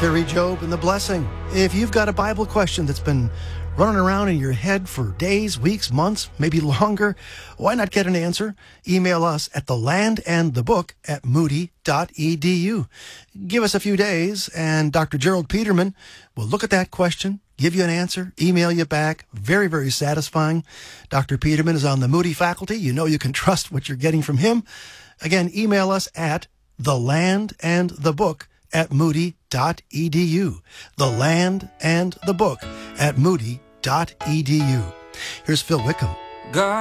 Carrie Job and the Blessing. If you've got a Bible question that's been running around in your head for days, weeks, months, maybe longer, why not get an answer? Email us at thelandandthebook@moody.edu. Give us a few days, and Dr. Gerald Peterman will look at that question, give you an answer, email you back. Very, very satisfying. Dr. Peterman is on the Moody faculty. You know you can trust what you're getting from him. Again, email us at thelandandthebook@moody.edu. thelandandthebook@moody.edu. Here's Phil Wickham. God